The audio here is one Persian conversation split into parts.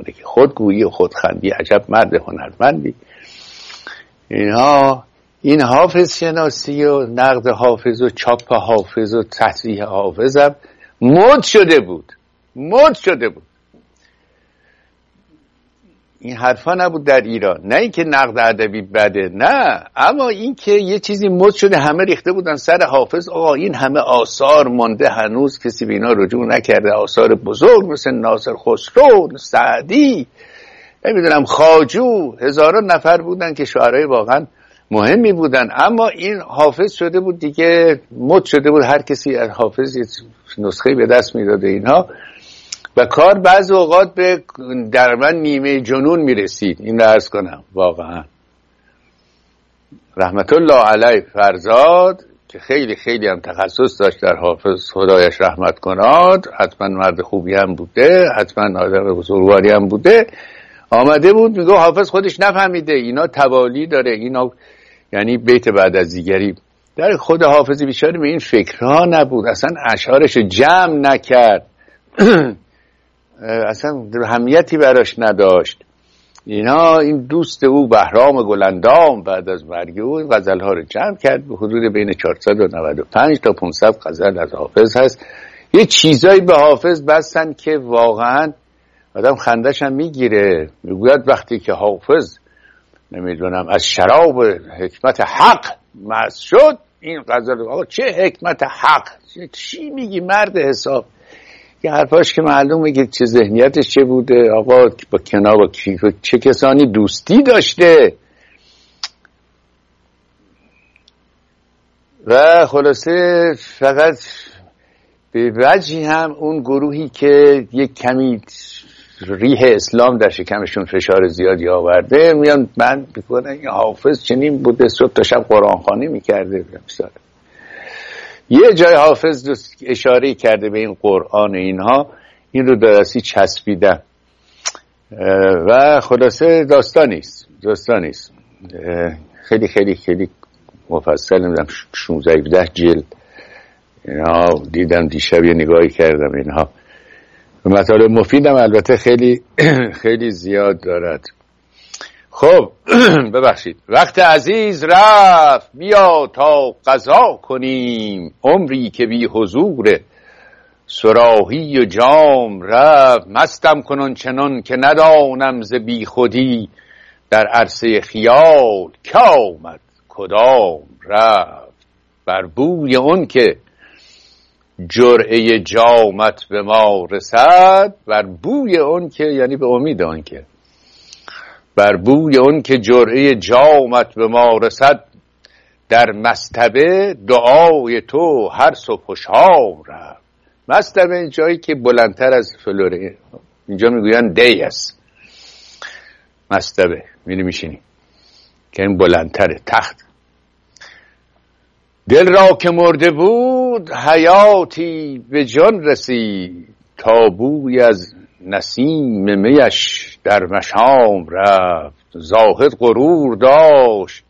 زندگی، خودگویی و خودخندی، عجب مرد هنرمندی. این حافظ شناسی و نقد حافظ و چاپ حافظ و تصحیح حافظ هم مد شده بود. این حرفا نبود در ایران. نه اینکه نقد ادبی بده، نه، اما اینکه یه چیزی مد شده، همه ریخته بودن سر حافظ. آقا این همه آثار مانده، هنوز کسی به اینا رجوع نکرده. آثار بزرگ مثل ناصر خسرو، سعدی، نمیدونم خواجو، هزاران نفر بودن که شاعرای واقعا مهمی بودن، اما این حافظ شده بود دیگه، مد شده بود. هر کسی از حافظ یه نسخه به دست میداده اینها، و کار بعض اوقات به در من نیمه جنون میرسید. این رو عرض کنم واقعا. رحمت الله علیه فرزاد که خیلی خیلی هم تخصص داشت در حافظ، خدایش رحمت کناد، حتما مرد خوبی هم بوده، حتما آدم بزرگواری هم بوده، آمده بود میگه حافظ خودش نفهمیده، اینا توالی داره، اینا یعنی بیت بعد از دیگری. در خود حافظ بیچاره به این فکرها نبود، اصلا اشعارش جمع نکرد، اصلا اهمیتی براش نداشت. این دوست او بهرام گلندام بعد از مرگ او غزل‌ها رو جمع کرد، به حدود بین 495 تا 500 غزل از حافظ هست. یه چیزایی به حافظ بستن که واقعا آدم خندش هم میگیره. میگوید وقتی که حافظ نمیدونم از شراب حکمت حق مست شد، این غزل آقا چه حکمت حق، چی میگی مرد حساب؟ یه حرفاش که معلومه که چه ذهنیتش چه بوده. آقا با کنار چه کسانی دوستی داشته. و خلاصه فقط به وجهی هم اون گروهی که یک کمی ریح اسلام در شکمشون فشار زیادی آورده، میان من بکنن این حافظ چنین بوده، صبح تا شب قرآن خوانی میکرده. یه جای حافظ اشاره کرده به این قرآن اینها، این رو درستی چسبیدن و خلاصه داستانیست خیلی خیلی خیلی مفصل، نمیدونم 16-17 جلد اینا دیدم، دیشب یه نگاهی کردم. اینها مطالب مفیدم البته خیلی خیلی زیاد دارد. خب ببخشید، وقت عزیز رفت، بیا تا قضا کنیم، عمری که بی حضور صراحی و جام رفت، مستم کنون چنان که ندانم ز بی خودی، در عرصه خیال که آمد کدام رفت، بر بوی اون که جرعه جامت به ما رسد، بر بوی اون که یعنی به امید آن که، بر بوی اون که جرعه جامت به ما رسد، در مصطبه دعای تو هر صبح و شام رفت. مصطبه جایی که بلندتر از فلوره، اینجا میگوین دی است، مصطبه میشینی که این بلندتره، تخت. دل را که مرده بود حیاتی به جان رسید، تا بوی از نسیم میش در مشام رفت. زاهد غرور داشت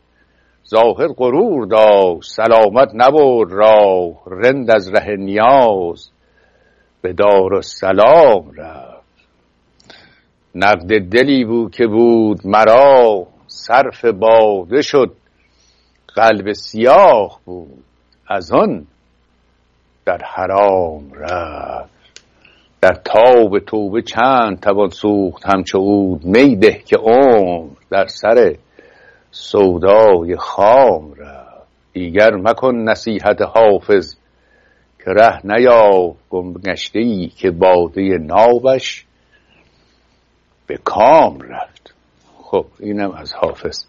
سلامت نبرد راه، رند از ره نیاز به دارالسلام رفت. نقد دلی بود که بود مرا صرف باده شد، قلب سیاه بود از آن در حرام رفت. در تاب توبه چند توان سوخت همچو عود، می ده که عمر در سر سودای خام رفت. دیگر مکن نصیحت حافظ که ره نیافت، گمگشته‌ای که باده نابش به کام رفت. خب اینم از حافظ.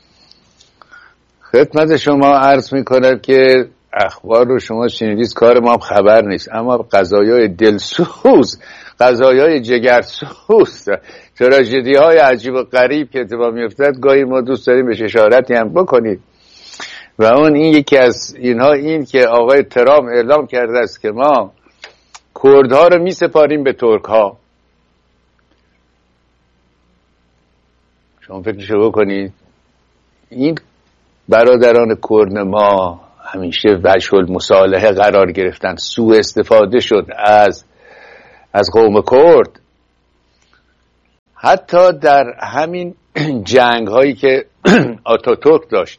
خدمت شما عرض میکنم که اخبار رو شما شنیدید، کار ما هم خبر نیست، اما قضایای دلسوز، قضایای جگرسوز، تراژدی های عجیب و غریب که اتفاق میافتد، گاهی ما دوست داریم بهش اشارتی هم بکنید. و اون این یکی از اینها این که آقای ترامپ اعلام کرده است که ما کردها رو میسپاریم به ترک ها. شما فکرشو بکنید، این برادران کرد ما همیشه وجه المصالحه قرار گرفتن، سوء استفاده شد از قوم کرد. حتی در همین جنگ هایی که آتاتورک داشت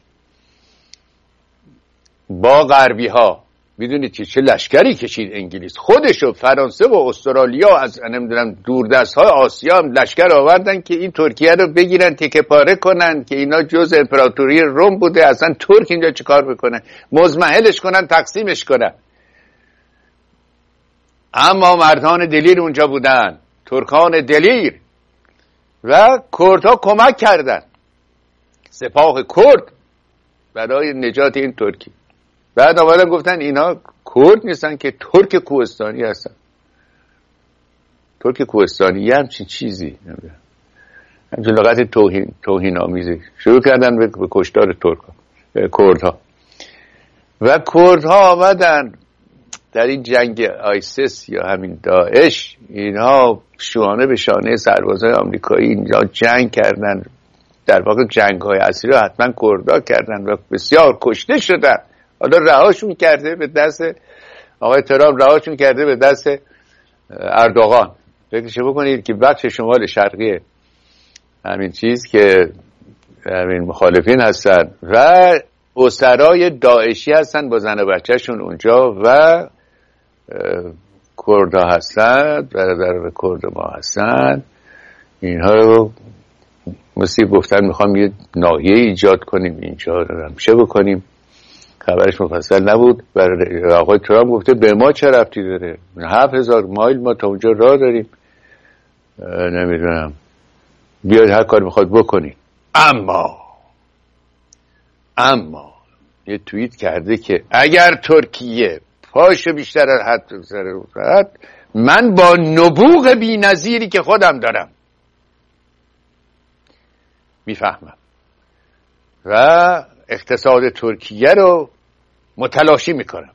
با غربی ها، میدونید چه لشکری کشید انگلیس، خودش و فرانسه و استرالیا از نمیدونم دوردست های آسیا هم لشکر آوردن که این ترکیه رو بگیرن تکه پاره کنن که اینا جز امپراتوری روم بوده، اصلا ترک اینجا چیکار بکنه، مزمحلش کنن، تقسیمش کنن. اما مردان دلیر اونجا بودن، ترکان دلیر، و کردها کمک کردن، سپاه کرد برای نجات این ترکی. بعد اولا گفتن اینا کرد نیستن که ترک کوهستانی هستن. ترک کوهستانی یه همچین چیزی، همچین لغت توهین آمیزی. شروع کردن به کشتار کردها. و کردها آمدن در این جنگ آیسیس یا همین داعش، اینها شانه به شانه سربازای آمریکایی اینجا جنگ کردن. در واقع جنگ های اصلی رو حتما کردها کردن و بسیار کشته شدن. حالا رهاشون کرده به دست آقای ترامپ، رهاشون کرده به دست اردوغان. فکرش بکنید که بخش شمال شرقی همین چیز که همین مخالفین هستن و اسرای داعشی هستن با زن و بچهشون اونجا و کردها هستن، برادر کرد ما هستن. اینها رو مثل گفتن میخوام یه ناحیه ایجاد کنیم اینجا رو همشه بکنیم. خبرش مفصل نبود. برای آقای ترامپ گفته به ما چه ربطی داره، 7000 مایل ما تا اونجا راه داریم، نمیدونم بیاید هر کار میخواد بکنید. اما یه توییت کرده که اگر ترکیه پاشو بیشتر از حد بگذاره من با نبوغ بی نظیری که خودم دارم میفهمم و اقتصاد ترکیه رو متلاشی میکنم.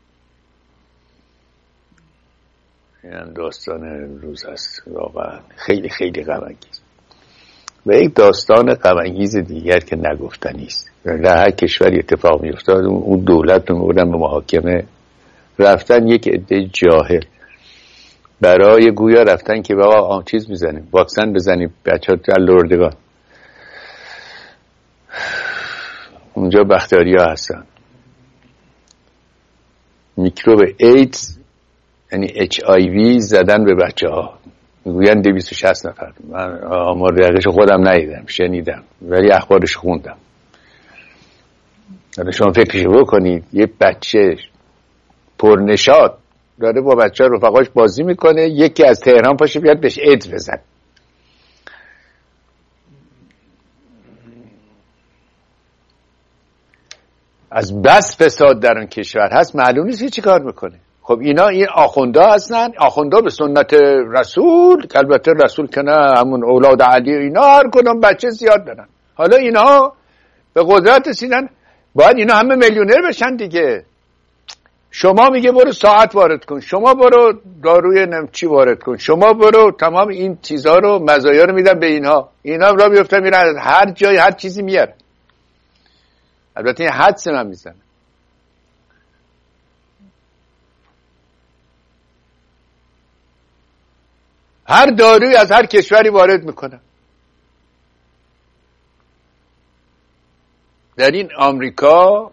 این داستان امروز هست، واقعا خیلی خیلی غم انگیز. و یک داستان غم انگیز دیگر که نگفتنی است. در هر کشوری اتفاق میافتاد اون دولت رو میبردن به محاکمه، رفتن یک عده جاهل برای گویا رفتن که بابا چیز میزنیم، واکسن بزنیم بچه‌ها در لردگان. اونجا بختیاریا هستن، میکروب ایدز یعنی HIV زدن به بچه ها، میگوین 260 نفر. من آمار دقیقش خودم ندیدم، شنیدم ولی اخبارش خوندم. شما فکرش بکنید یه بچه پرنشاط داره با بچه ها رفقاش بازی میکنه، یکی از تهران پاشه بیاد بهش ایدز بزن. از بس فساد در اون کشور هست معلوم نیست چی کار میکنه. خب اینا این آخوندا هستن، آخوندا به سنت رسول، که البته رسول که نه همون اولاد علی، اینا هر کدوم بچه زیاد دارن. حالا اینا به قدرت رسیدن، باید اینا همه میلیونر بشن دیگه. شما میگه برو ساعت وارد کن، شما برو داروی نمچی وارد کن، شما برو تمام این چیزها رو مزایا رو میدن به اینها را بیفتن میرن هر جای هر چیزی میاره. البته این حدس من میزنه. هر داروی از هر کشوری وارد میکنه. در این آمریکا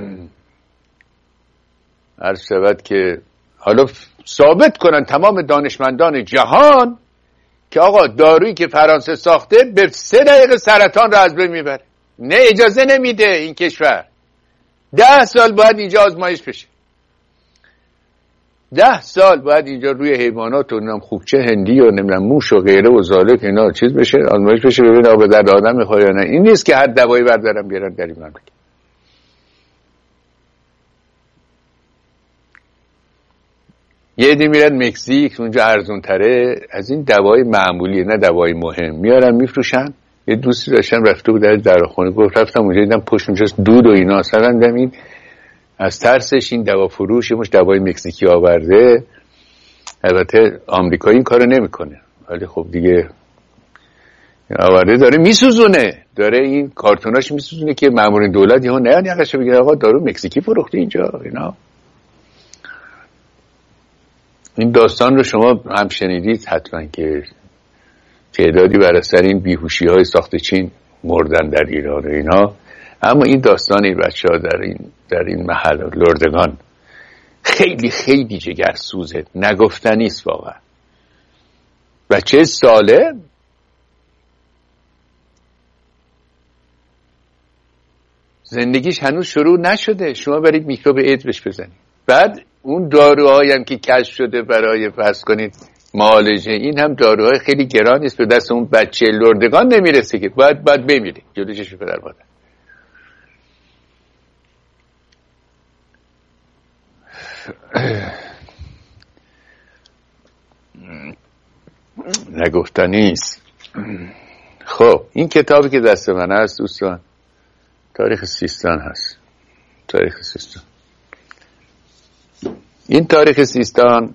عرض شود که حالا ثابت کنن تمام دانشمندان جهان که آقا دارویی که فرانسه ساخته به 3 دقیقه سرطان رو از بین میبره. نه اجازه نمیده این کشور. 10 سال باید اینجا آزمایش بشه. 10 سال باید اینجا روی حیوانات و نمیدونم خوکچه هندی و نمیدونم موش و غیره و زالک اینا چیز بشه، آزمایش بشه ببین آب درد آدم میخواد یا نه. این نیست که هر دوایی بردارن بیارن در این مملکت. یه عده میرن مکزیک، اونجا ارزون تره از این دوای معمولی، نه دوای مهم، میارن میفروشن. یه دوستی داشتم رفته بود در خونه، گفت رفتم اونجا دیدم پشت اونجاست دود و اینا، اصلا این از ترسش این دوا فروش مش دوای مکزیکی آورده. البته آمریکایی این کارو نمیکنه ولی خب دیگه آورده داره میسوزونه، داره این کارتوناش میسوزونه که مامورین دولت یهو نه یقشو بگیره آقا دارو مکزیکی فروخته اینجا اینا. این داستان رو شما هم شنیدید حتما که تعدادی بر اثر این بیهوشی های ساخت چین مردن در ایران و اینا. اما این داستان این بچه ها در این محل لردگان خیلی خیلی جگرسوزه، نگفتنی است واقعا. بچه سالم زندگیش هنوز شروع نشده، شما برید میکروب ایدز بهش بزنید. بعد اون داروهایی هم که کشف شده برای فرض کنید معالجه، این هم داروهای خیلی گرانی است، به دست اون بچه لردگان نمیرسه که باید بمیره جلوی چشم پدر مادر. نگفتنی است. خب این کتابی که دست من هست دوستان، تاریخ سیستان هست. تاریخ سیستان، این تاریخ سیستان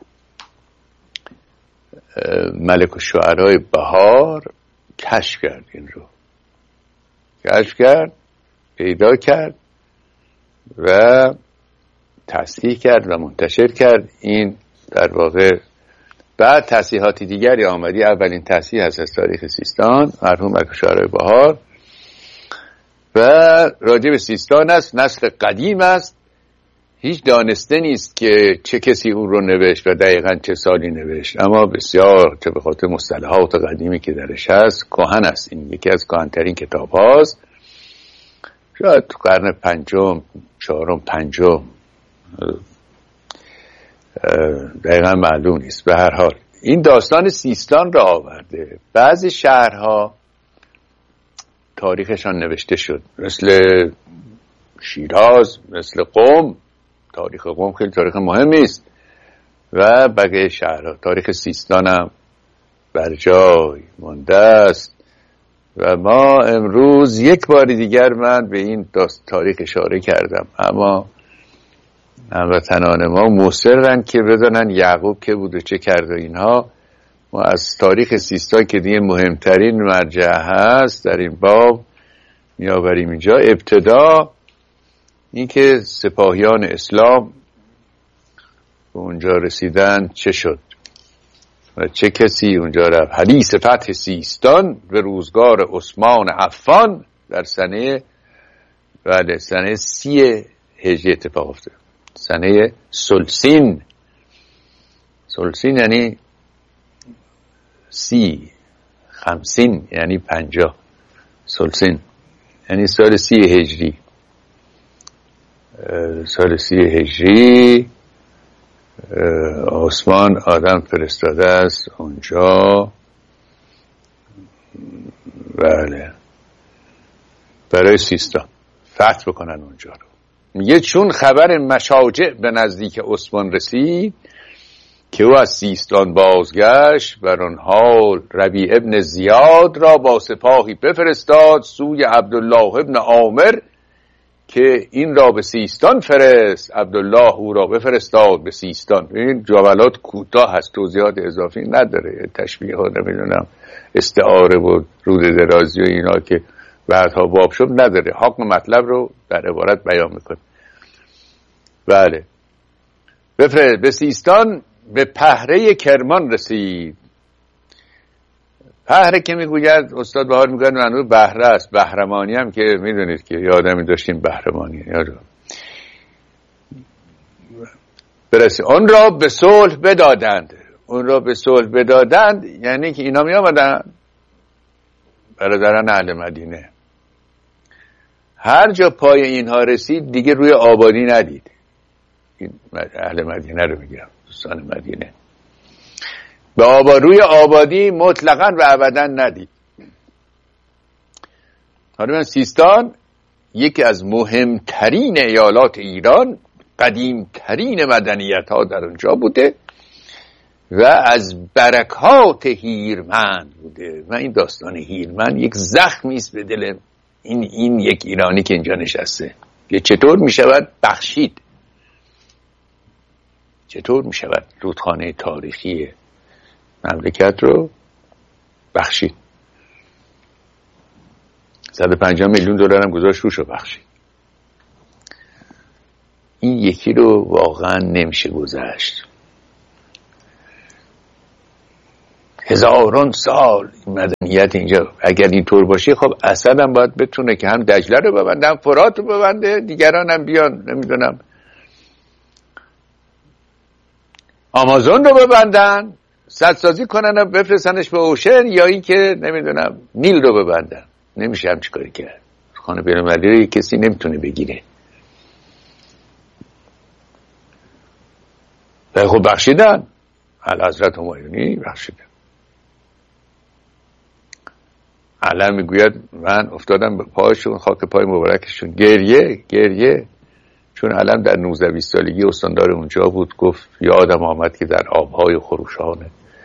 ملک الشعرای بهار کشف کرد، این رو کشف کرد، پیدا کرد و تصحیح کرد و منتشر کرد. این در واقع بعد تصحیحاتی دیگری آمدی. اولین تصحیح هست از تاریخ سیستان مرحوم ملک الشعرای بهار و راجع به سیستان است، نسل قدیم است، هیچ دانسته نیست که چه کسی اون رو نوشت و دقیقاً چه سالی نوشت، اما بسیار چه به خاطر مصطلحات قدیمی که درش هست کهن است. این یکی از کهن‌ترین کتاب هاست، شاید تو قرن پنجم، چهارم، پنجم، دقیقاً معلوم نیست. به هر حال این داستان سیستان را آورده. بعضی شهرها تاریخشان نوشته شد، مثل شیراز، مثل قم. تاریخ قم خیلی تاریخ مهمی است و بقیه شهرها. تاریخ سیستان هم بر جای مانده است و ما امروز یک بار دیگر من به این تاریخ اشاره کردم، اما هموطنان ما مصرن که بدانن یعقوب که بود و چه کرد و اینها. ما از تاریخ سیستان که دیگه مهمترین مرجع هست در این باب میآوریم اینجا. ابتدا اینکه سپاهیان اسلام به اونجا رسیدن چه شد و چه کسی اونجا رفت. حدیث فتح سیستان به روزگار عثمان عفان در سنه 30 هجری اتفاق افتاد. سنه سلسین. سلسین یعنی 30، 50 یعنی 50. سلسین یعنی سال 30 هجری. سال 30 هجری عثمان آدم فرستاده است اونجا، بله، برای سیستان فتح بکنن اونجا رو. میگه چون خبر مشاجع به نزدیک عثمان رسید که او از سیستان بازگشت، بر آن حال ربیع ابن زیاد را با سپاهی بفرستاد سوی عبدالله ابن عامر که این را به سیستان فرست. عبدالله او را بفرستاد به سیستان. این جملات کوتاه هست، توضیحات اضافی نداره، تشبیه ها نمیدونم استعاره و رود درازی و اینا که بعدها باب شد نداره، حکم مطلب رو در عبارت بیان میکنه. بله، به سیستان به پهره کرمان رسید. پهره که میگوید استاد بهار میگوید منظور بهره است. بهرمانی هم که میدونید که یادمی داشتیم بهرمانی برسید. اون را به صلح بدادند. اون را به صلح بدادند یعنی که اینا می آمدن برادران اهل مدینه، هر جا پای اینها رسید دیگه روی آبادی ندید. این اهل مدینه رو میگم، دوستان مدینه، به روی آبادی مطلقاً و ابداً ندید. حالا من سیستان یکی از مهمترین ایالات ایران، قدیمترین مدنیت ها در اونجا بوده و از برکات هیرمند بوده. و این داستان هیرمند یک زخمی است به دل این یک ایرانی که اینجا نشسته که چطور می شود بخشید، چطور می شود رودخانه تاریخی مملکت رو بخشید. 150 میلیون دلار هم گذاشت روش رو بخشید. این یکی رو واقعا نمیشه گذشت. هزاران سال مدنیت اینجا اگر اینطور باشه، خب اسد هم باید بتونه که هم دجله رو ببنده، هم فرات رو ببنده، دیگران هم بیان نمیدونم آمازون رو ببندن، سدسازی کنن و بفرستنش به اوشن، یا این که نمیدونم نیل رو ببندن. نمیشه همچی کاری کرد. خانه بین‌المللی رو کسی نمیتونه بگیره. خب بخشیدن، اعلیحضرت همایونی بخشیدن. علم میگوید من افتادم به پایشون، خاک پای مبارکشون، گریه چون علم در 19-20 سالگی استاندار اونجا بود. گفت یادم آمد که در آبهای خروشان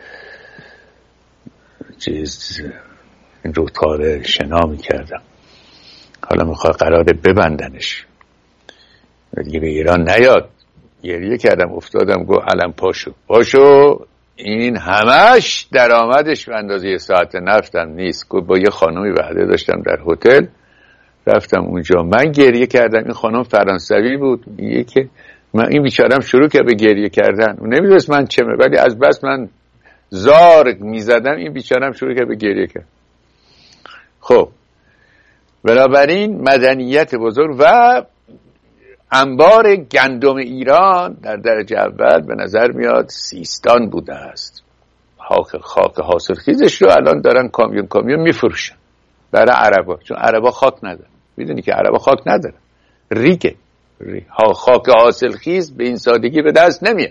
این رودکار شنا میکردم، حالا میخواد قراره ببندنش دیگه به ایران نیاد. گریه کردم، افتادم، گفت علم پاشو این همش درآمدش به اندازه ساعت نفتم نیست. گفت با یه خانومی وعده داشتم در هتل، رفتم اونجا، من گریه کردم. این خانم فرانسوی بود، میگه که من این بیچارم شروع کرد به گریه کردن، اون نمیدونست من چمه، ولی از بس من زار میزدم این بیچارم شروع کرد به گریه کرد. خب بنابراین مدنیت بزرگ و انبار گندم ایران در درجه اول به نظر میاد سیستان بوده است. خاک حاصلخیزش رو الان دارن کامیون میفروشن برای عربا، چون عربا خاک ندارن. میدونی که عربا خاک ندارن، ریگه. خاک حاصلخیز به این سادگی به دست نمیاد.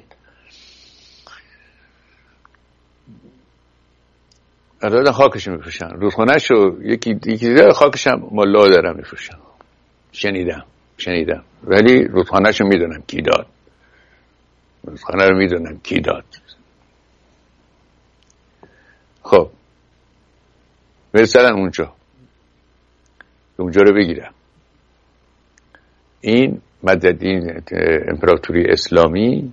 الان خاکش میفروشن، رودخانه‌ش رو یکی خاکش هم ملا دارن میفروشن. شنیدم ولی رودخانه‌ش رو میدونم کی داد، رودخانه رو میدونم کی داد. خب برسن اونجا رو بگیرم. این مددین امپراتوری اسلامی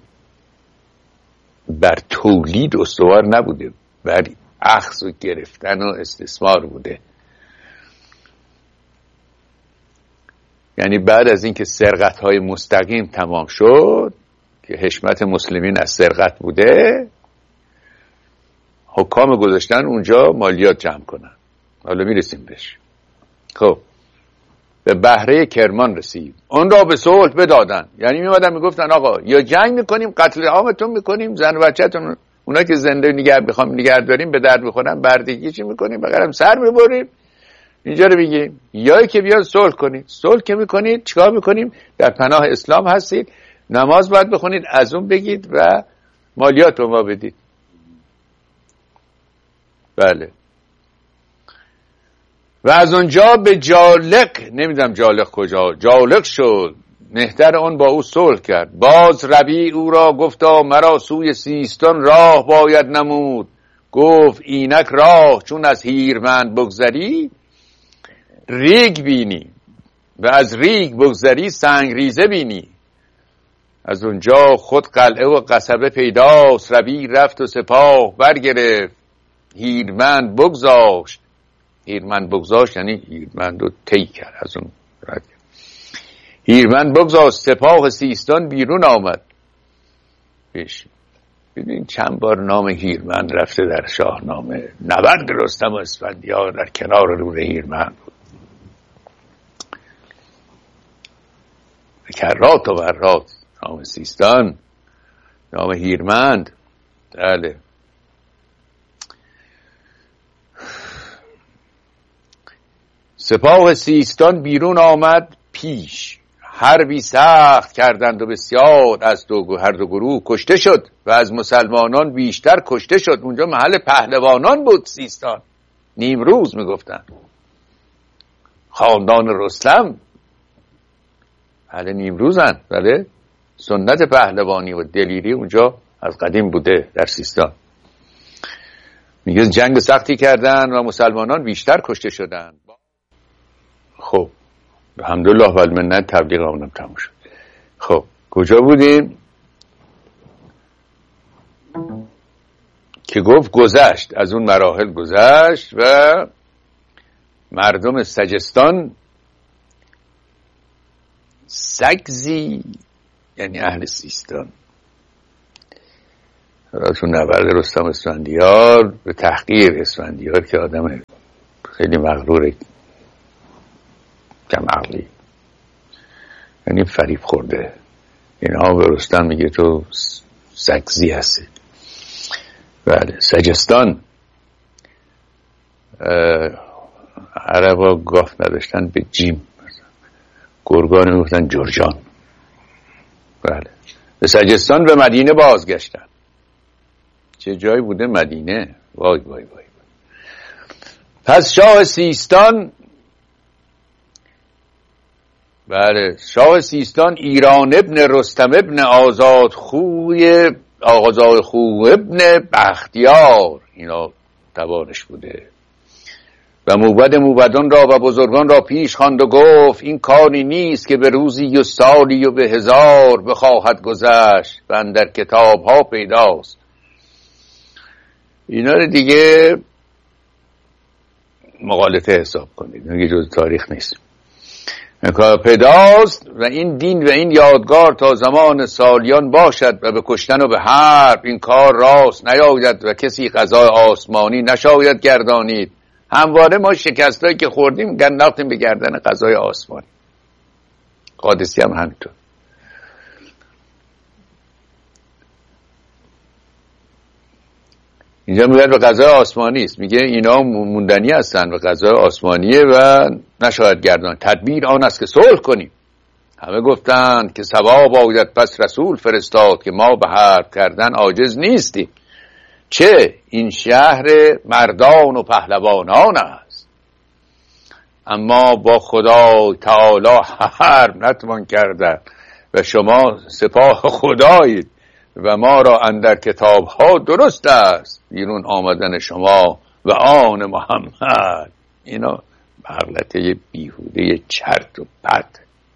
بر تولید استوار نبوده، بر اخذ و گرفتن و استثمار بوده. یعنی بعد از اینکه سرقت‌های مستقیم تمام شد که حشمت مسلمین از سرقت بوده، حکام گذاشتن اونجا مالیات جمع کنن. حالا میرسیم بهش. خب به بهره کرمان رسید، اون را به صلح بدادن. یعنی میمدن میگفتن آقا یا جنگ میکنیم، قتل عامتون میکنیم، زن و بچه‌تون اونا که زنده نگه داریم به درد میخورن، بردگی چی میکنیم، بقیرم سر میبریم. اینجا رو بگیم یا که بیاد صلح کنید. صلح که میکنید چیکار میکنیم؟ در پناه اسلام هستید، نماز باید بخونید، از اون بگید و مالیات به ما بدید. بله. و از اونجا به جالق، نمیدونم جالق کجا، جالق شد، مهتر اون با او صلح کرد. باز ربیع او را گفتا مرا سوی سیستان راه باید نمود. گفت اینک راه چون از هیرمند بگذری ریگ بینی، و از ریگ بگذری سنگ ریزه بینی. از اونجا خود قلعه و قصبه پیداست. ربیع رفت و سپاه برگرفت، هیرمند بگذاشت. هیرمند بگذاشت یعنی هیرمند رو طی کرد، از اون رد. هیرمند بگذاشت، سپاه سیستان بیرون آمد. ببین چند بار نام هیرمند رفته در شاهنامه. نبرد رستم و اسفندیار در کنار رود هیرمند بود. کرات و ورات نام سیستان، نام هیرمند. بله. سپاه سیستان بیرون آمد پیش، حربی سخت کردند و بسیار از هر دو گروه کشته شد و از مسلمانان بیشتر کشته شد. اونجا محل پهلوانان بود سیستان، نیمروز میگفتن. خاندان رستم اهل نیمروزن. بله، سنت پهلوانی و دلیری اونجا از قدیم بوده در سیستان. میگه جنگ سختی کردن و مسلمانان بیشتر کشته شدن. خب الحمدلله و المنت، تبلیغ آمونم تموم شد. خب کجا بودیم که گفت گذشت، از اون مراحل گذشت و مردم سجستان سگزی، یعنی اهل سیستان، تو نبرد رستم اسفندیار به تحقیر اسفندیار که آدم خیلی مغروره، کم عقلی، یعنی فریب خورده، اینها به رستم میگه تو سگزی هستی. بله. سجستان عربا گاف نداشتن به جیم، گرگان میگفتن جرجان. بله. به سجستان به مدینه بازگشتن. چه جایی بوده مدینه؟ وای وای وای. پس شاه سیستان، بله، شاه سیستان ایران ابن رستم ابن آزاد خوی ابن بختیار اینا تبارش بوده و موبدان را و بزرگان را پیش خواند و گفت این کاری نیست که به روزی و سالی و به هزار بخواهد گذشت و اندر کتاب ها پیداست. اینا رو دیگه مغالطه حساب کنید، میگه جز تاریخ نیست. پیداست و این دین و این یادگار تا زمان سالیان باشد و به کشتن و به حرب این کار راست نیاید و کسی قضای آسمانی نشاید گردانید. همواره ما شکستایی که خوردیم انداختیم به گردن قضای آسمانی. قادسی هم همینطور. اینجا میگه به قضای آسمانی است، میگه اینا موندنی هستن و قضای آسمانیه و نشاید گردان. تدبیر آن است که صلح کنیم. همه گفتند که ثواب باید پس رسول فرستاد که ما به حرب کردن عاجز نیستیم. چه این شهر مردان و پهلوانان است، اما با خدای تعالی حرب نتوان کردن و شما سپاه خدایید و ما را اندر کتاب ها درست است بیرون آمدن شما و آن محمد. اینا مغلطه بیهوده چرت و پرت،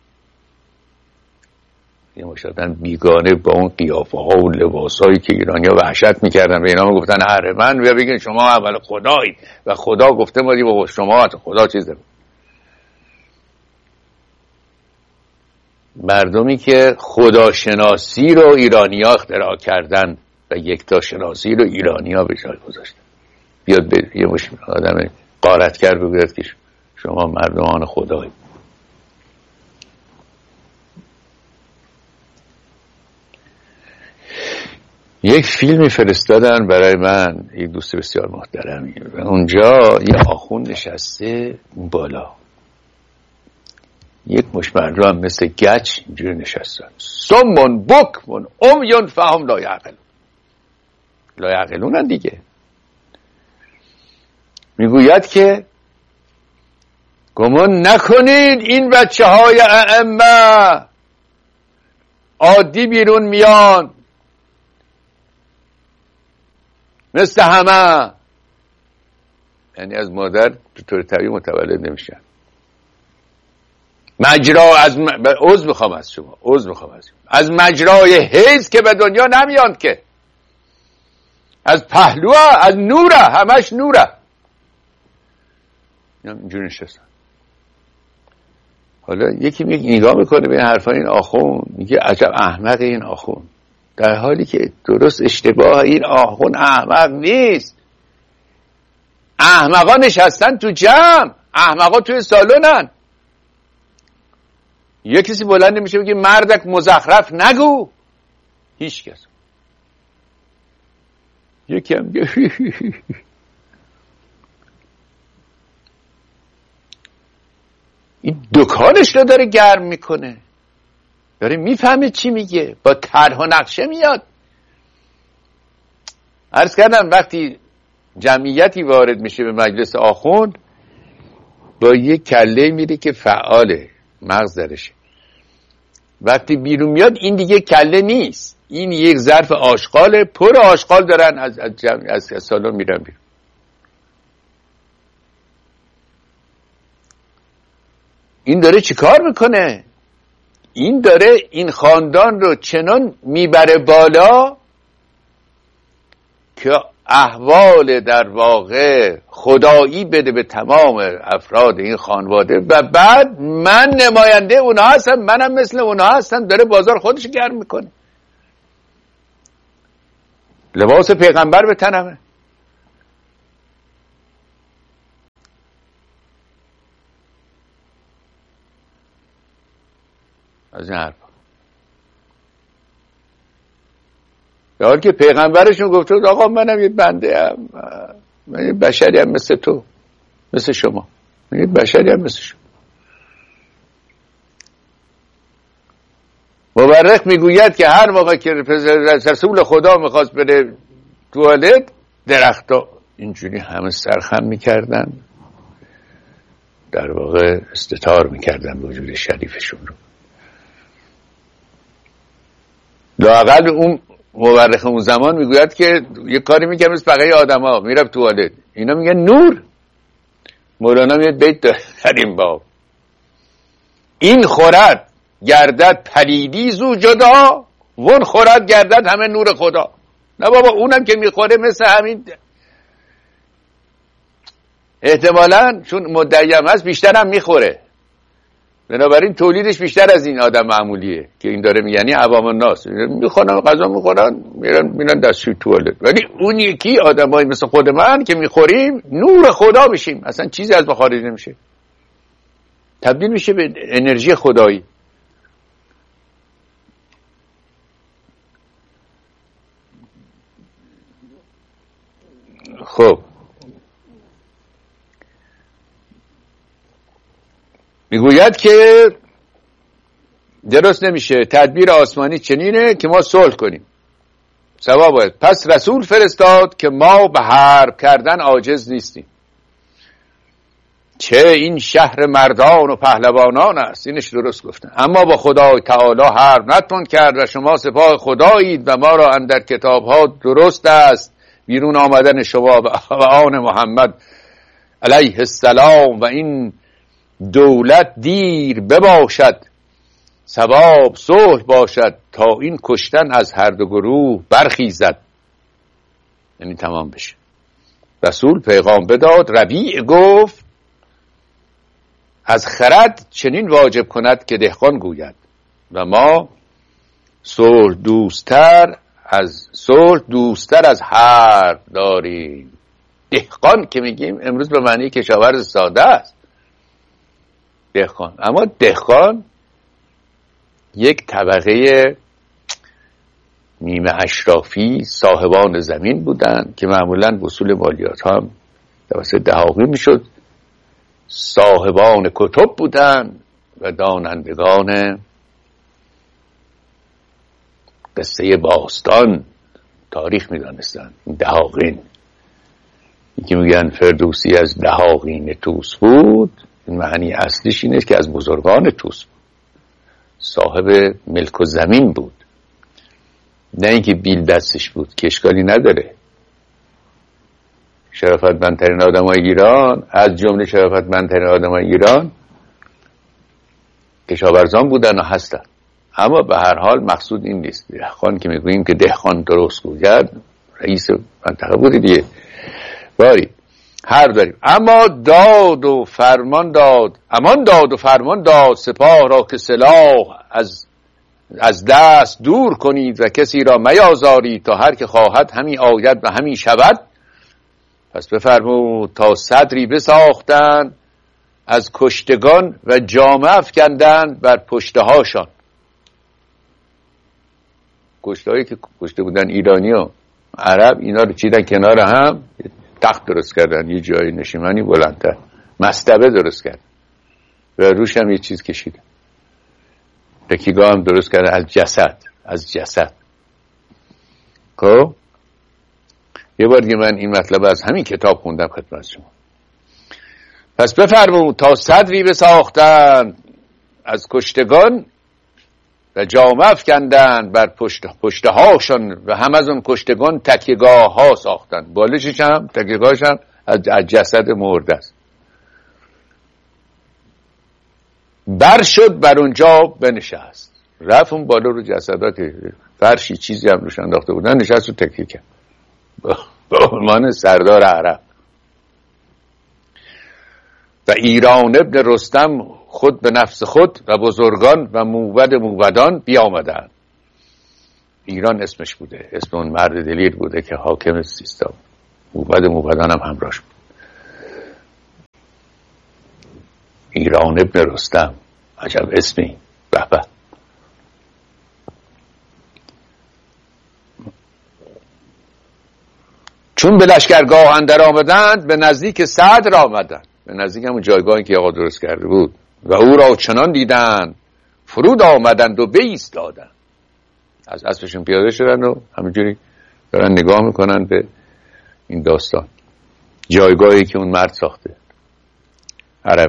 این مشاهدن بیگانه با اون قیافه ها و لباس هایی که ایرانی ها وحشت میکردن و اینا میگفتن هرمن و بگین شما اول خدایید و خدا گفته ما با شما خدا چیزه. مردمی که خداشناسی رو ایرانی ها اختراع کردن و یکتا شناسی رو ایرانی ها به جای گذاشتن. بیاد به یه آدم غارتگر بگوید که شما مردمان خدایید. یک فیلمی فرستادن برای من، یک دوست بسیار محترمی، و اونجا یه آخوند نشسته بالا، یک مش مردم هم مثل گچ اینجوری نشستن، سمون بکمون امیون فهم لا یعقلون. لا یعقلونن دیگه. میگوید که گمان نکنید این بچه های ائمه عادی بیرون میان مثل همه، یعنی از مادر به طور طبیعی متولد نمیشن. مجرا از عضو میخوام از شما از مجرای حیض که به دنیا نمیاند که، از پهلوه، از نوره، همش نوره. اینجوری نشستن. حالا یکی نگاه میکنه به این حرفای این آخوند، میگه عجب احمق این آخوند، در حالی که درست اشتباه. این آخوند احمق نیست. احمقا نشستن تو جمع، احمقا توی سالونن. یه کسی بلند میشه بگه مردک مزخرف نگو، هیچ کس. یکی هم این دکانش رو داره گرم میکنه، داره میفهمه چی میگه، با طرح و نقشه میاد. عرض کردم وقتی جمعیتی وارد میشه به مجلس آخوند، با یک کله میره که فعاله، مغز درشه. وقتی بیرون میاد این دیگه کله نیست، این یک ظرف آشغاله، پر آشغال دارن از سالن میرن بیرون. این داره چی کار میکنه؟ این داره این خاندان رو چنان میبره بالا که احوال در واقع خدایی بده به تمام افراد این خانواده و بعد من نماینده اونها هستم، منم مثل اونها هستم. داره بازار خودش گرم میکنه. لباس پیغمبر به تنمه. از این حرف در حالی که پیغمبرشون گفته بود آقا منم یه بنده ام، من یه بشری هم مثل تو، مثل شما، من یه بشری هم مثل شما. مورخ میگوید که هر موقع که رسول خدا میخواست بره توالت، درختا اینجوری همه سرخم میکردن، در واقع استتار میکردن وجود شریفشون رو. لااقل اون مورخ اون زمان میگوید که یه کاری میکنه مثل بقیه آدم ها، میرفت توالت، اینا میگن نور. مولانا میاد بیت در این باب: این خورد گردد پلیدی زو جدا، وون خورد گردد همه نور خدا. نه بابا، اونم که میخوره مثل همین، احتمالاً چون مدعیم هست بیشتر هم میخوره، بنابراین تولیدش بیشتر از این آدم معمولیه که این داره میگه، یعنی عوام الناس میخورن غذا میخورن میرن دستشوی توالت. ولی اون یکی آدمایی مثل خود من که میخوریم نور خدا بشیم، اصلا چیزی از ما خارج نمیشه، تبدیل میشه به انرژی خدایی. خب میگوید که درست نمیشه، تدبیر آسمانی چنینه که ما صلح کنیم، ثواب باید. پس رسول فرستاد که ما به حرب کردن عاجز نیستیم. چه این شهر مردان و پهلوانان است، اینش درست گفتن، اما با خدای تعالی حرب نتوان کرد و شما سپاه خدایید و ما را اندر کتابها درست است بیرون آمدن شما و آن محمد علیه السلام، و این دولت دیر بباشد ثواب صلح باشد تا این کشتن از هر دو گروه برخیزد، یعنی تمام بشه. رسول پیغام بداد، ربیع گفت از خرد چنین واجب کند که دهقان گوید و ما صلح دوستر از حرب داریم. دهقان که میگیم امروز به معنی کشاورز ساده است دهقان، اما دهقان یک طبقه نیمه اشرافی صاحبان زمین بودند که معمولاً وصول مالیات هم توسط دهاقی میشد. صاحبان کتب بودند و دانندگان قصه باستان تاریخ میدانستند. این دهاقین که میگن فردوسی از دهاقین توس بود، این معنی اصلیش اینه که از بزرگان توس بود، صاحب ملک و زمین بود، نه اینکه بیل دستش بود که اشکالی نداره. شرافتمندترین آدمای ایران، از جمله شرافتمندترین آدمای ایران کشاورزان بودن و هستن، اما به هر حال مقصود این نیست. دهقان که میگوییم که دهقان درست گوید، رئیس منطقه بود دیگه، باری هر داریم. اما داد و فرمان داد، امان داد و فرمان داد سپاه را که سلاح از دست دور کنید و کسی را میازارید تا هر که خواهد همی آید و همی شود. پس بفرمود تا صدری بساختند از کشتگان و جامه افکندند بر پشته هاشان. کشتهایی که کشته بودن ایرانی و عرب، اینا رو چیدن کنار هم، تخت درست کردن، یه جای نشیمنی بلندتر، مصطبه درست کردن و روش هم یه چیز کشیدن، تکیگاه هم درست کردن از جسد. خب یه بار دیگه من این مطلب از همین کتاب خوندم خدمت شما. پس بفرمود تا صدری بساختند از کشتگان و جامه افکندند بر پشته هاشان و هم از اون کشتگان تکیگاه ها ساختند. بالشش هم تکیگاهش هم از جسد مرده است. بر شد بر اونجا بنشست، رفت اون بالا رو جسدا که فرشی چیزی هم روش انداخته بودن، نشست و تکیه کرد به عنوان سردار عرب. و ایران ابن رستم خود به نفس خود و بزرگان و موبدان بیامدند. ایران اسمش بوده، اسم اون مرد دلیر بوده که حاکم سیستان، موبدان هم همراهش بود. ایران ابن رستم، عجب اسمی، به به. چون به لشکرگاه اندر آمدند به نزدیک صدر آمدند، به نزدیک همون جایگاهی که آقا درست کرده بود، و او را چنان دیدند فرود آمدند و بایستادند. از اسبشون پیاده شدند و همینجوری دارن نگاه میکنن به این داستان، جایگاهی که اون مرد ساخته. عرب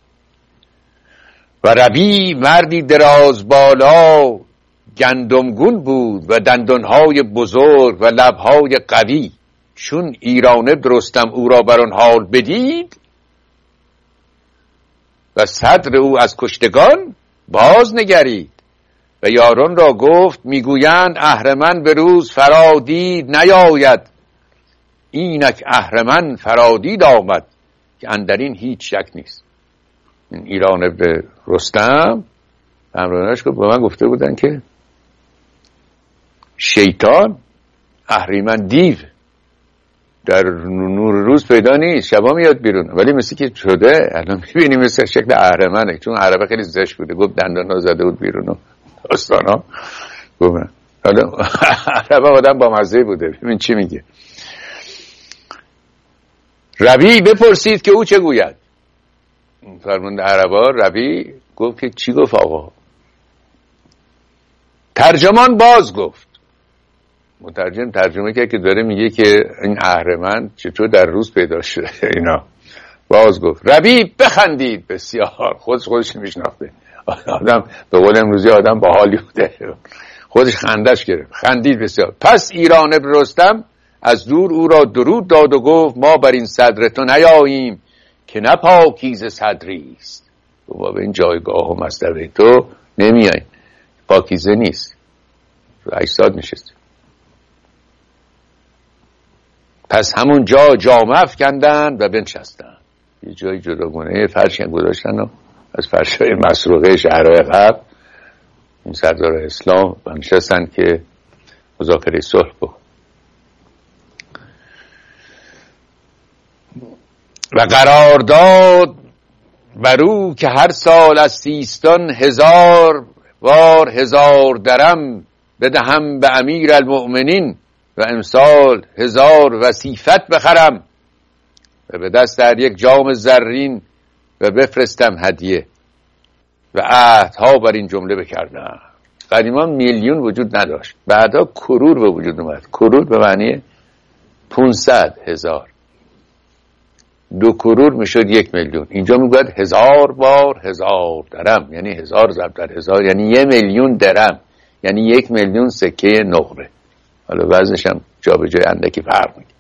و ربی مردی دراز بالا گندمگون بود و دندانهای بزرگ و لبهای قوی. چون ایرانه رستم او را بر آن حال بدید و صدر او از کشتگان باز نگرید و یاران را گفت میگویند اهرمن به روز فرادید نیاید، اینک اهرمن فرادید آمد که اندرین هیچ شک نیست. این ایرانه به رستم همراهانش گفت، به من گفته بودن که شیطان اهریمن دیو در نور روز پیدا نیست، شبا میاد بیرون، ولی مثل که شده الان میبینیم مثل شکل اهرمنه، چون عربه خیلی زشت بوده، گفت دندان ها زده بود بیرون و داستان ها. حالا عربه آدم با مزه بوده، ببین چی میگه. ربی بپرسید که او چه گوید. فرمانده عربه ربی گفت که چی گفت آقا؟ ترجمان باز گفت، مترجم ترجمه کرد که داره میگه که این اهرمن چطور در روز پیدا شده. اینا باز گفت. ربی بخندید بسیار، خودش میشناخته، آدم به قول امروزی آدم با حالی بوده، خودش خندش گرفت، خندید بسیار. پس ایران ابن رستم از دور او را درود داد و گفت ما بر این صدر تو نیاییم که نه پاکیزه صدری است. ما به این جایگاه و مصدر تو نمیاییم، پاکیزه نیست، اجساد نشست. پس همون جامه افکندن و بنشستن، یه جای جداگونه فرشی گذاشتن و از فرشای مسروقه شهرهای قبل این سردار اسلام بنشستن که مذاکره صلح بود. و قرار داد برو که هر سال از سیستان 1000 درم بدهم به امیر المؤمنین و امسال 1000 وصیفت بخرم و به دست در یک جام زرین و بفرستم هدیه و عهدها بر این جمله بکردم. قدیما میلیون وجود نداشت، بعدا کرور به وجود اومد. کرور به معنی 500,000، 2 کرور میشد 1 میلیون. اینجا میگوید 1000 بار 1000 درم، یعنی 1000 ضرب در 1000 یعنی 1 میلیون درم، یعنی 1 میلیون سکه نقره. حالا وزنش هم جا به جای اندکی فرق میکنه.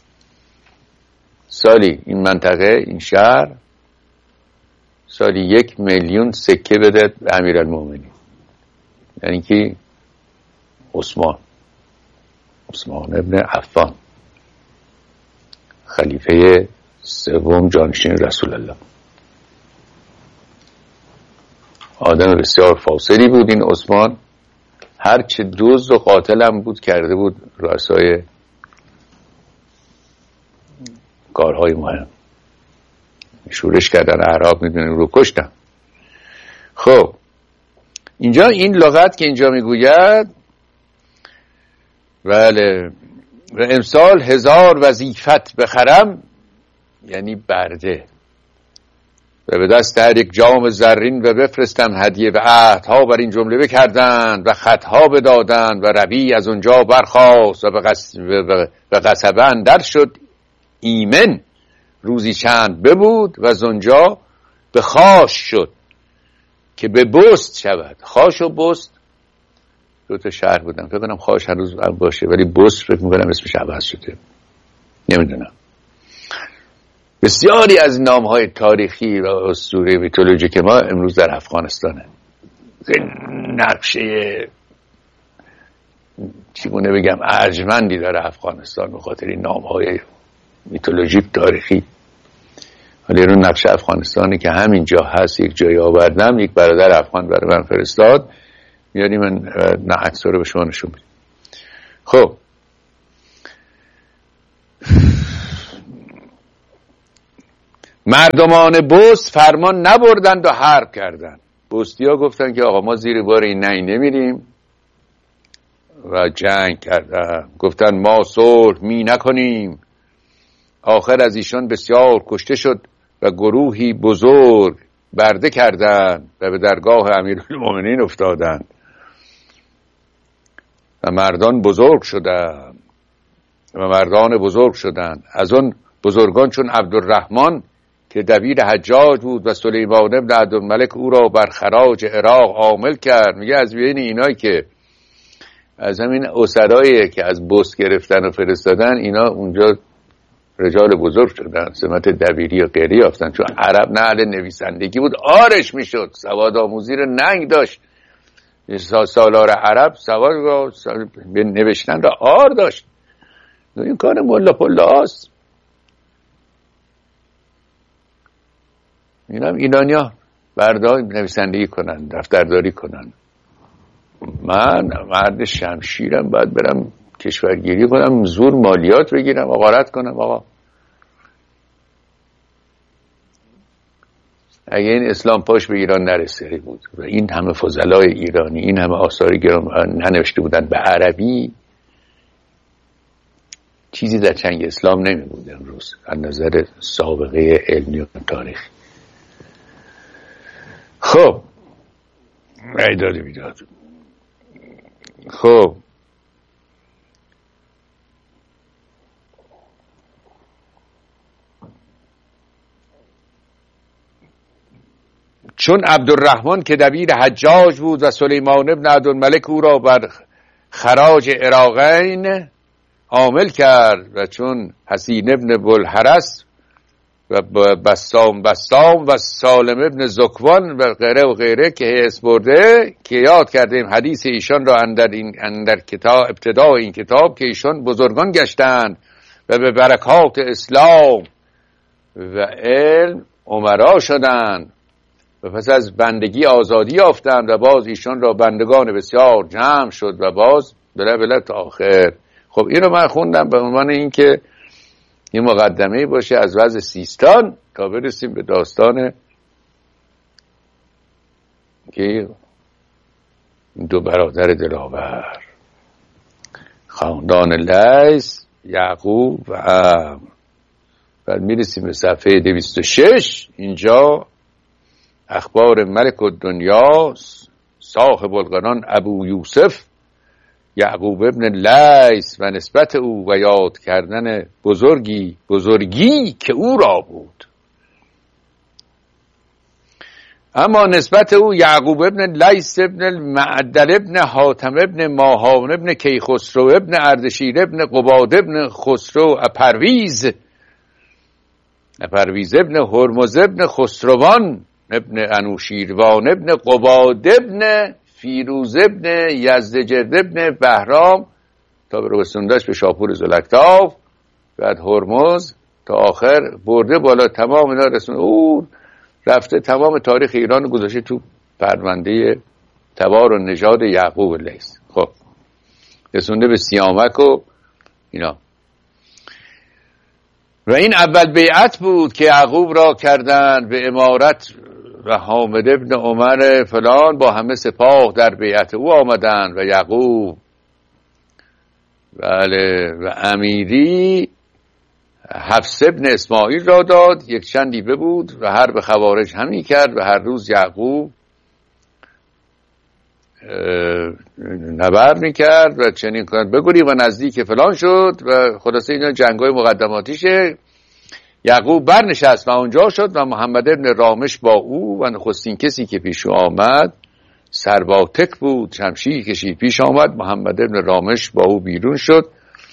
سالی این منطقه، این شهر سالی 1 میلیون سکه بده به امیرالمومنین، یعنی که عثمان ابن عفان، خلیفه سوم جانشین رسول الله. آدم بسیار فاسدی بود این عثمان، هرچه دزد و قاتل هم بود کرده بود رؤسای کارهای مهم. شورش کردن اعراب میدونیم رو کشتن. خب اینجا این لغت که اینجا میگوید بله و امسال 1000 وظیفت بخرم یعنی برده و به دست هر یک جام زرین و بفرستم هدیه و عهدها بر این جمله بکردند و خطها بدادند و ربی از اونجا برخاست و به قصبه اندر شد ایمن. روزی چند ببود و از اونجا به خاش شد که به بست شود. خاش و بست 2 تا شهر بودن، فکر کنم خاش هنوز باشه ولی بست فکر میکنم اسمش عوض شده، نمیدونم. بسیاری از نام‌های تاریخی و اسطوره میتولوژی که ما امروز در افغانستانه، نقشه چگونه بگم ارجمندی داره افغانستان به خاطر این نام‌های میتولوژیک تاریخی. ولی رو نقشه افغانستانی که همینجا هست یک جایی آوردم، یک برادر افغان برای من فرستاد، میاری من عکس‌ها رو به شما نشون میدم. خب مردمان بست فرمان نبردند و حرب کردند. بستی ها گفتن که آقا ما زیر بار این نمیریم و جنگ کردن. گفتن ما صلح می نکنیم. آخر از ایشان بسیار کشته شد و گروهی بزرگ برده کردند و به درگاه امیرالمومنین افتادند و مردان بزرگ شدند. از آن بزرگان چون عبدالرحمن که دبیر حجاج بود و سلیمان بن عبدالملک او را بر خراج عراق عامل کرد. میگه از بین اینایی که از همین اسرایی که از بست گرفتن و فرستادن، اینا اونجا رجال بزرگ شدن، سمت دبیری و غیره یافتن. چون عرب نه اهل نویسندگی بود، آرش میشد، سواد آموزی رو ننگ داشت. سالار عرب سواد را به نوشتن را آر داشت. این کار ملا پلا هاست. این هم ایرانی ها بردار نویسندگی کنن، دفترداری کنن. من مرد شمشیرم، باید برم کشورگیری کنم، زور مالیات بگیرم، غارت کنم. آقا اگه این اسلام پاش به ایران نرسیده بود و این همه فضلای ایرانی، این همه آثار گرام ننوشته بودن به عربی، چیزی در چنگ اسلام نمی بود امروز از نظر سابقه علمی و تاریخی. خب ایداد بیداد. خب چون عبدالرحمن که دبیر حجاج بود و سلیمان بن عبدالملک او را بر خراج عراقین عامل کرد و چون حسین بن بلحرس و بسام و سالم ابن زکوان و غیره که حس برده که یاد کردیم حدیث ایشان را اندر کتاب ابتدا این کتاب که ایشان بزرگان گشتند و به برکات اسلام و علم امرا شدند و پس از بندگی آزادی یافتند و باز ایشان را بندگان بسیار جمع شد و باز بله تا آخر. خب این رو من خوندم به عنوان این که این مقدمه باشه از وضع سیستان تا برسیم به داستان که دو برادر دلاور خاندان لیث، یعقوب و عمرو. بعد میرسیم به صفحه 206. اینجا اخبار ملک الدنیا صاحب القرآن ابو یوسف یعقوب ابن لیث و نسبت او و یاد کردن بزرگی که او را بود. اما نسبت او یعقوب ابن لیث ابن المعدل ابن حاتم ابن ماهان ابن کیخسرو ابن اردشیر ابن قباد ابن خسرو اپرویز ابن هرمز ابن خسروان ابن انوشیروان ابن قباد ابن فیروز ابن یزدجرد ابن بهرام تا به رسوندش به شاپور زلکتاف، بعد هرمز تا آخر برده بالا. تمام اینا رسون او رفته تمام تاریخ ایران گذاشته تو پرونده تبار و نژاد یعقوب لیث. خب رسونده به سیامک و اینا. و این اول بیعت بود که یعقوب را کردند به امارت و حامد ابن عمر فلان با همه سپاه در بیعت او آمدند و یعقوب بله و امیری حفص ابن اسماعیل را داد. یک چند دیبه بود و حرب خوارج همی کرد و هر روز یعقوب نبرد میکرد و چنین کند بگوری و نزدیک فلان شد و خلاصه اینا جنگای مقدماتیشه. یعقوب برنشست و اونجا شد و محمد ابن رامش با او و نخستین کسی که پیش آمد سرباتک بود، شمشیر کشید پیش آمد. محمد ابن رامش با او بیرون شد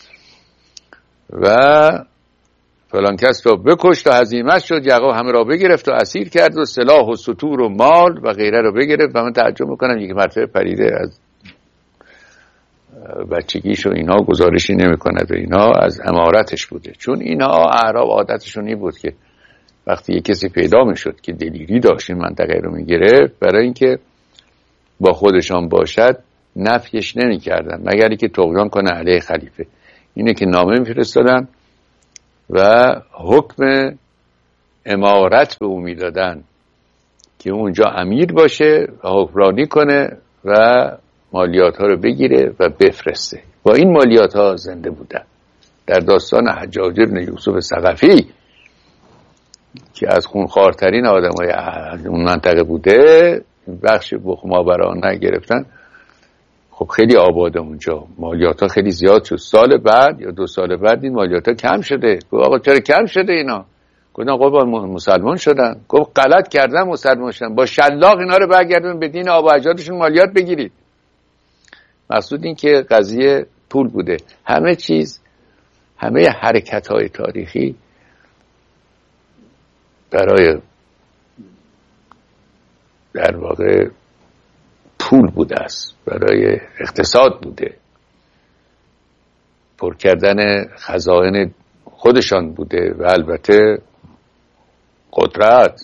و فلان کس را بکشت و هزیمت شد. یعقوب همه را بگرفت و اسیر کرد و سلاح و ستور و مال و غیره را بگرفت. و من تعجب میکنم یک مرتبه پریده از بچگیش و اینا گزارشی نمی کند و اینا از امارتش بوده. چون اینا اعراب عادتشون این بود که وقتی یک کسی پیدا می شد که دلیری داشت این منطقه رو می گرفت، برای اینکه با خودشان باشد نفیش نمی کردن مگر اینکه طغیان کنه علیه خلیفه. اینه که نامه میفرستادن و حکم امارت به او میدادن که اونجا امیر باشه و حکمرانی کنه و مالیات ها رو بگیره و بفرسته. با این مالیات ها زنده بودن. در داستان حجاج بن یوسف ثقفی که از خونخوارترین آدمای اون منطقه بوده، بخش بخمابران نگرفتن، خب خیلی آباده اونجا، مالیات ها خیلی زیاد شد. سال بعد یا 2 سال بعد این مالیات ها کم شده. گفت آقا چرا کم شده اینا؟ گفتن آقا مسلمان شدن. گفت غلط کردن مسلمان شدن، با شلاق اینا رو برگردون به دین آبا اجدادشون مالیات بگیرید. مقصود این که قضیه پول بوده. همه چیز، همه حرکت های تاریخی برای در واقع پول بوده است، برای اقتصاد بوده، پر کردن خزائن خودشان بوده و البته قدرت.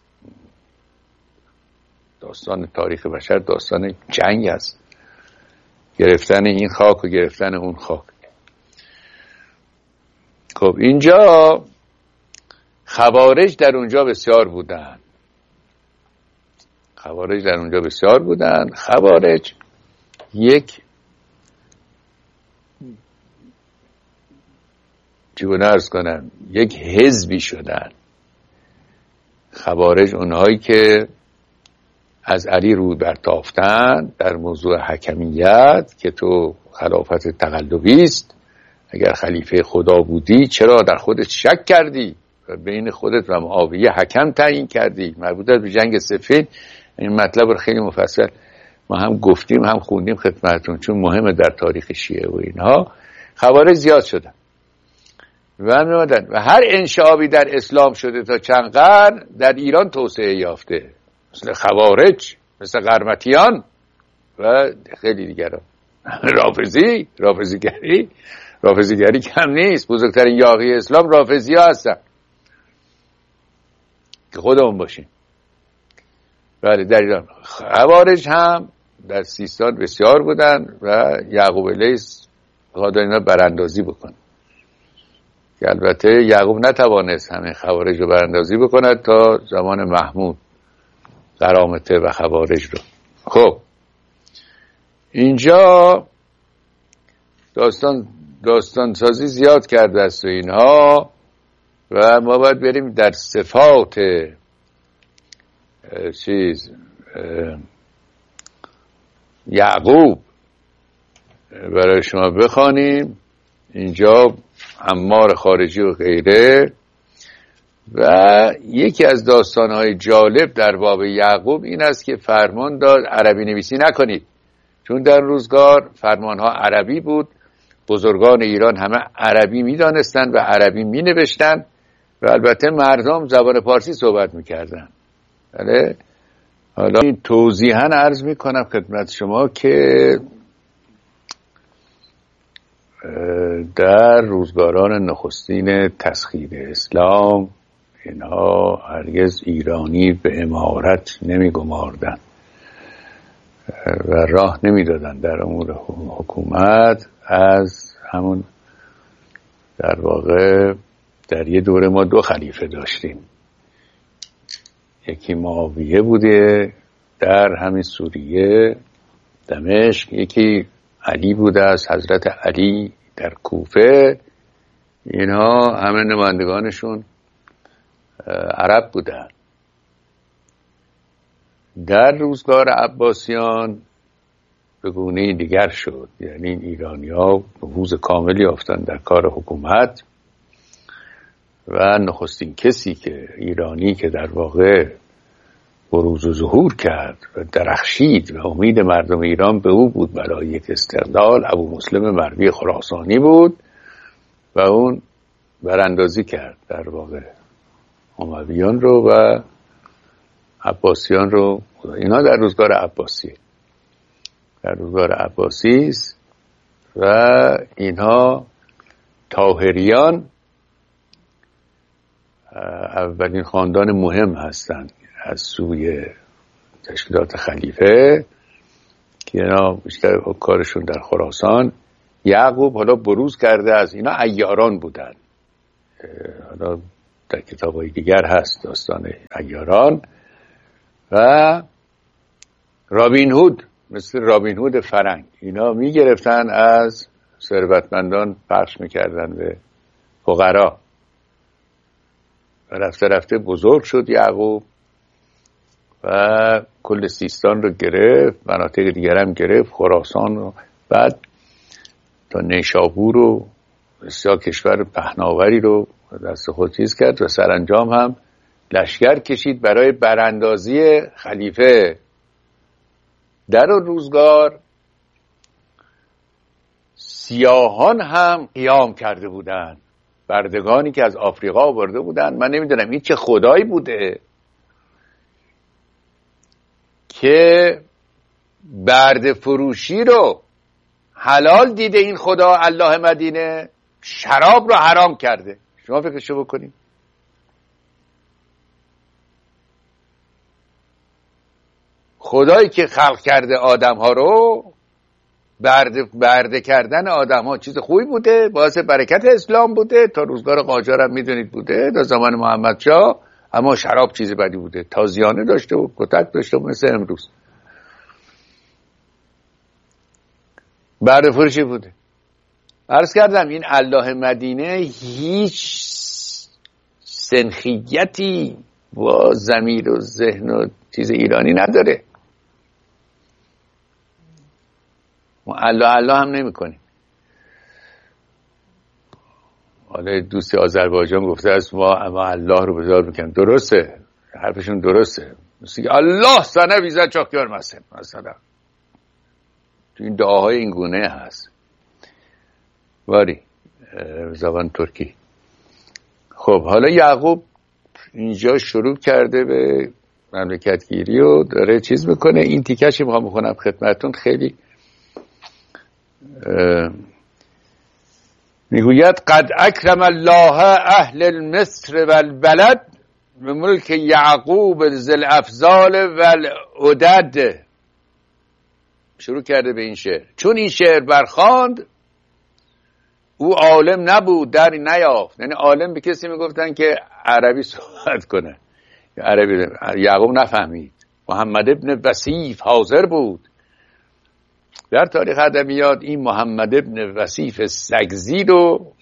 داستان تاریخ بشر داستان جنگ است، گرفتن این خاک و گرفتن اون خاک. خب اینجا خوارج در اونجا بسیار بودن. خوارج یک چگونه عرض کنم، یک حزبی شدن. خوارج اونهایی که از علی روی برتافتن در موضوع حکمیت که تو خلافت تقلبی است، اگر خلیفه خدا بودی چرا در خودت شک کردی و بین خودت و معاویه حکم تعیین کردی؟ مربوط به جنگ صفین. این مطلب رو خیلی مفصل ما هم گفتیم هم خوندیم خدمتتون، چون مهمه در تاریخ شیعه و اینها. خوارج زیاد شدن و هر انشعابی در اسلام شده تا چند قرن در ایران توسعه یافته، مثل خوارج، مثل قرمطیان و خیلی دیگران. رافضیگری کم نیست. بزرگترین یاغی اسلام رافضی ها هستن که خودمون باشیم. بله در ایران خوارج هم در سیستان بسیار بودن و یعقوب لیث بخواد اینا براندازی بکنه که البته یعقوب نتوانست همه خوارج رو براندازی بکند تا زمان محمود قرامطه و خوارج رو. خب اینجا داستان سازی زیاد کرده است و اینها و ما باید بریم در صفات یعقوب برای شما بخوانیم. اینجا عمار خارجی و غیره. و یکی از داستانهای جالب در باب یعقوب این است که فرمان داد عربی نویسی نکنید، چون در روزگار فرمانها عربی بود. بزرگان ایران همه عربی میدانستند و عربی مینوشتند و البته مردم زبان پارسی صحبت میکردن. بله حالا این توضیحاً عرض میکنم خدمت شما که در روزگاران نخستین تسخیر اسلام اینها هرگز ایرانی به امارت نمیگماردن و راه نمیدادن در امور حکومت. از همون در واقع در یه دوره ما 2 خلیفه داشتیم، یکی معاویه بوده در همین سوریه دمشق، یکی علی بوده از حضرت علی در کوفه. اینها همه نمایندگانشون عرب بودن. در روزگار عباسیان به گونه دیگر شد، یعنی ایرانی‌ها نفوذ کاملی یافتند در کار حکومت و نخستین کسی که ایرانی که در واقع بروز و ظهور کرد و درخشید و امید مردم ایران به او بود برای یک استقلال، ابو مسلم مروی خراسانی بود و اون براندازی کرد در واقع امویان رو و عباسیان رو. اینا در روزگار عباسی است و اینها طاهریان اولین خاندان مهم هستند از سوی تشکیلات خلیفه که اینا بیشتر کارشون در خراسان. یعقوب حالا بروز کرده از اینا عیاران بودن، حالا در کتاب‌های دیگر هست داستان عیاران. و رابین هود، مثل رابین هود فرنگ، اینا میگرفتن از ثروتمندان پخش میکردن به فقرا. و رفته رفته بزرگ شد یعقوب و کل سیستان رو گرفت، مناطق دیگر هم گرفت، خراسان رو، بعد تا نیشابور و بسیار کشور پهناوری رو دست خود چیز کرد و سرانجام هم لشکر کشید برای براندازی خلیفه. در اون روزگار سیاهان هم قیام کرده بودن، بردگانی که از آفریقا آورده بودن. من نمیدونم این چه خدایی بوده که برده فروشی رو حلال دیده این خدا الله مدینه، شراب رو حرام کرده. شما فکرشو بکنید. خدایی که خلق کرده آدم ها رو، برده کردن آدم ها چیز خوبی بوده، باعث برکت اسلام بوده، تا روزگار قاجار هم میدونید بوده، تا زمان محمد شاه. اما شراب چیز بدی بوده، تازیانه داشته و کتک داشته و مثل امروز برده فروشی بوده. عرض کردم این الله مدینه هیچ سنخیتی با ضمیر و ذهن و چیز ایرانی نداره. ما الله هم نمی کنیم. حالا دوستی آذربایجان گفته است ما الله رو بزار میکنیم. درسته، حرفشون درسته. مثل که الله سنه ویزه چاکیار مثلا تو این دعاهای این گونه هست واری زبان ترکی. خب حالا یعقوب اینجا شروع کرده به مملکت گیری و داره چیز میکنه. این تیکشی میخوام بخونم خدمتون، خیلی میگوید قد اکرم الله اهل المصر و البلد به ملک یعقوب ذل افضال و العدد. شروع کرده به این شعر. چون این شعر برخواند او عالم نبود در نیافت. یعنی عالم به کسی میگفتن که عربی صحبت کنه، عربی. یعقوب نفهمید. محمد ابن وصیف حاضر بود. در تاریخ ادبیات این محمد ابن وصیف سگزی رو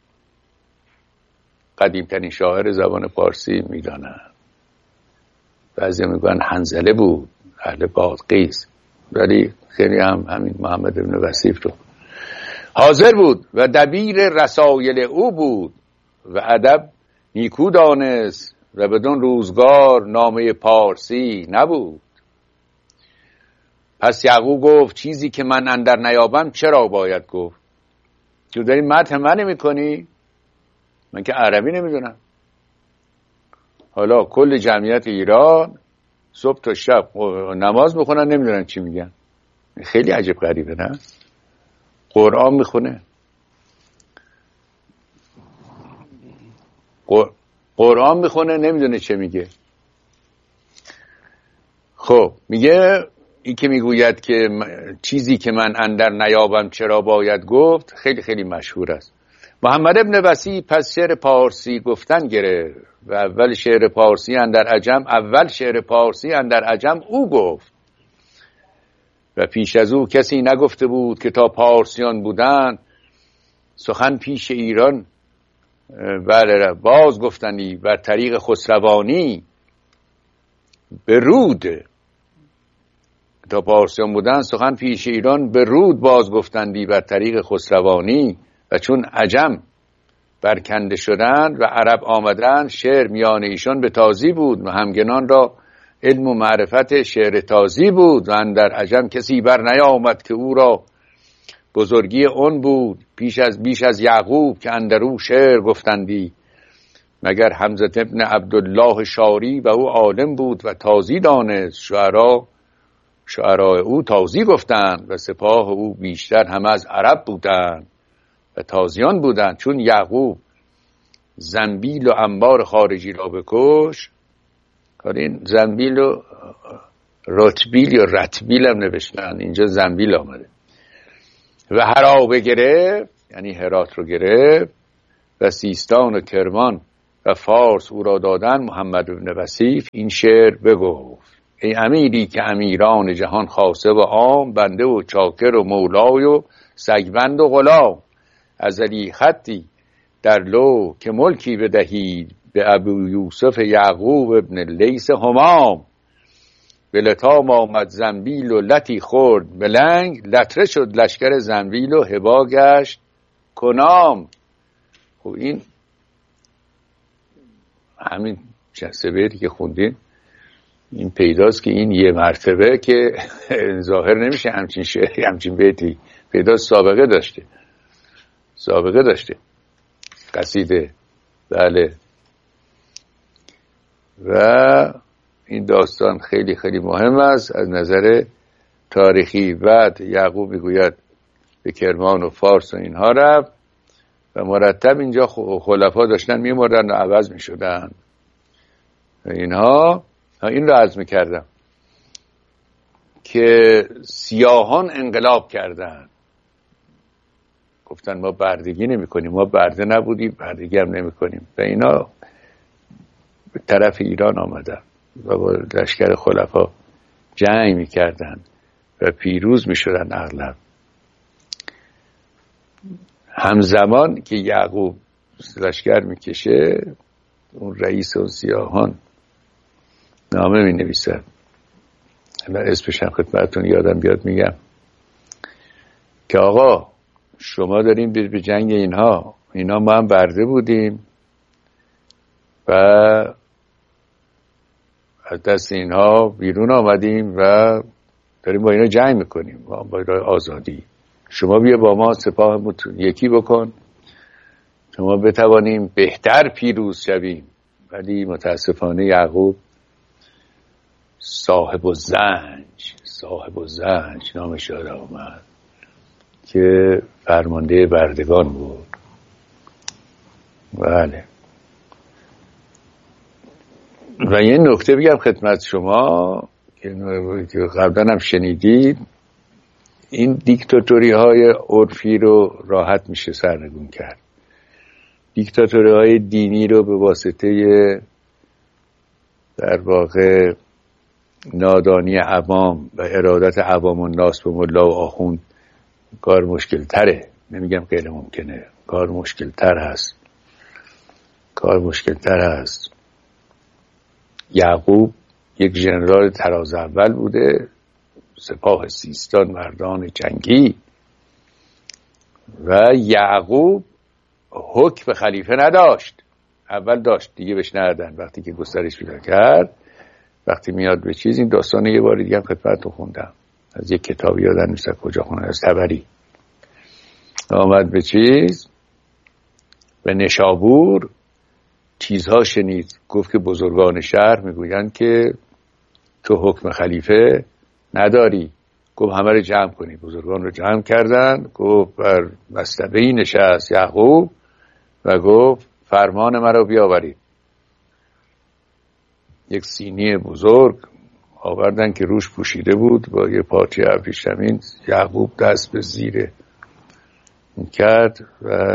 قدیمترین شاعر زبان پارسی میدانن. بعضی میگن حنظله بود، اهل بادغیس، ولی خیلی هم همین محمد ابن وصیف رو حاضر بود و دبیر رسایل او بود و ادب نیکو دانست و بدون روزگار نامه پارسی نبود. پس یعقوب گفت چیزی که من اندر نیابم چرا باید گفت؟ تو داری مدح من میکنی؟ من که عربی نمیدونم. حالا کل جمعیت ایران صبح تا شب نماز میخونن نمیدونن چی میگن. خیلی عجب غریبه نه؟ قرآن میخونه، قرآن میخونه نمیدونه چه میگه. خب میگه این که میگوید که چیزی که من اندر نیابم چرا باید گفت خیلی خیلی مشهور است. محمد ابن وصیف پس شعر پارسی گفتن گرفت و اول شعر پارسی اندر عجم او گفت و پیش از او کسی نگفته بود که تا پارسیان بودن سخن پیش ایران بله باز گفتنی بر طریق خسروانی به رود. تا پارسیان بودن سخن پیش ایران به رود باز گفتندی بر طریق خسروانی. و چون عجم برکنده شدند و عرب آمدند شعر میان ایشان به تازی بود و همگنان را علم و معرفت شعر تازی بود و اندر عجم کسی بر نیامد که او را بزرگی اون بود بیش از یعقوب که اندرو شعر گفتندی. مگر حمزه ابن عبدالله شاری و او عالم بود و تازی دانست. شعراء او تازی گفتند و سپاه او بیشتر هم از عرب بودند و تازیان بودند. چون یعقوب زنبیل و انبار خارجی را بکش. این زنبیل و رتبیل یا رتبیل هم نوشتن، اینجا زنبیل آمده. و هرا گرفت، یعنی هرات رو گرفت، و سیستان و کرمان و فارس او را دادن. محمد بن وصیف این شعر بگفت: ای امیری که امیران جهان خاصه و عام، بنده و چاکر و مولای و سگبند و غلام. ازلی خطی در لو که ملکی بدهید، به ابو یوسف یعقوب ابن لیث همام. به لطام آمد زنبیل و لطی خورد به لنگ، لطره شد لشکر زنبیل و هبا گشت کنام. خب این همین سه بیتی که خوندیم این پیداست که این یه مرتبه که ظاهر نمیشه همچین شعری همچین بیتی پیداست، سابقه داشته قصیده. بله. و این داستان خیلی خیلی مهم است از نظر تاریخی. بعد یعقوب میگوید به کرمان و فارس و اینها رفت و مرتب اینجا خلفا داشتن میمردن و عوض میشدن و اینها. این رو عرض میکردم که سیاهان انقلاب کردن، گفتن ما بردگی نمی کنیم، ما برده نبودیم، بردگی هم نمی کنیم و اینا به طرف ایران آمدن و با لشکر خلفا جنگ میکردن و پیروز میشدن اغلب. همزمان که یعقوب لشکر میکشه، اون رئیس اون سیاهان نامه می نویسد، اسمش هم خدمتتون یادم بیاد میگم که آقا شما داریم به جنگ اینا ما هم برده بودیم و از دست اینها بیرون آمدیم و داریم با اینا جنگ میکنیم با آزادی. شما بیا با ما سپاهمون یکی بکن تا ما بتوانیم بهتر پیروز شویم. ولی متاسفانه یعقوب صاحب الزنج نامش یاد آمد که فرمانده بردگان بود. بله. و یه نکته بگم خدمت شما که قبلا هم شنیدید، این دیکتاتوری های عرفی رو راحت میشه سرنگون کرد. دیکتاتوری های دینی رو به واسطه در واقع نادانی عوام و ارادت عوام و ناس به ملا و آخوند کار مشکل تره. نمیگم غیر ممکنه، کار مشکل تر هست. یعقوب یک ژنرال تراز اول بوده، سپاه سیستان مردان جنگی، و یعقوب حکم خلیفه نداشت. اول داشت دیگه بهش ندادن وقتی که گسترش پیدا کرد. وقتی میاد به چیز، این داستان یه بار دیگه هم خدمتتون خوندم از یک کتاب، یادم نیست کجا خوندم، از طبری. آمد به چیز، به نشابور چیزها شنید، گفت که بزرگان شهر میگویند که تو حکم خلیفه نداری. گفت همه رو جمع کنید. بزرگان رو جمع کردن. گفت بر مصطبه‌ای نشست یعقوب و گفت فرمان مرا بیاورید. یک سینی بزرگ آوردن که روش پوشیده بود با یه پارچه ابریشمین. یعقوب دست به زیر کرد و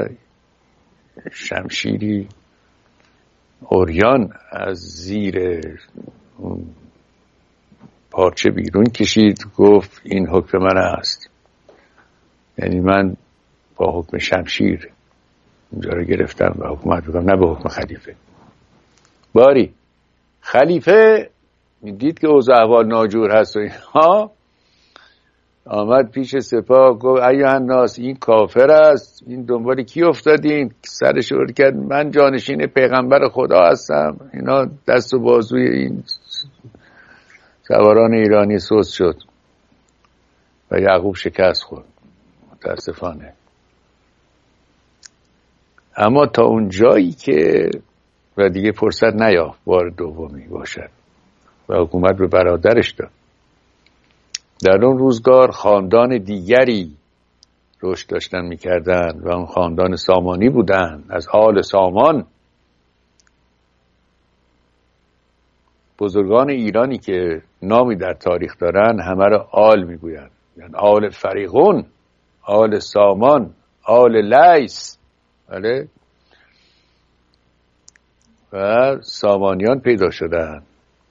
شمشیری عریان از زیر اون پارچه بیرون کشید. گفت این حکم من است، یعنی من با حکم شمشیر اینجا رو گرفتم و حکومت بکنم، نه به حکم خلیفه. باری خلیفه دید که اوضاع احوال ناجور هست و اینها، آمد پیش سپاه گفت ایها الناس، این کافر است، این دنبال کی افتادین؟ سرش رو کرد من جانشین پیغمبر خدا هستم. اینا دست و بازوی این سواران ایرانی سوس شد و یعقوب شکست خورد متاسفانه. اما تا اون جایی که و دیگه فرصت نیافت بار دومی باشد و حکومت به برادرش داد. در اون روزگار خاندان دیگری رشد داشتن میکردن و اون خاندان سامانی بودن، از آل سامان. بزرگان ایرانی که نامی در تاریخ دارن همه را آل میگویند، یعنی آل فریغون، آل سامان، آل لیس. بله. و سامانیان پیدا شدن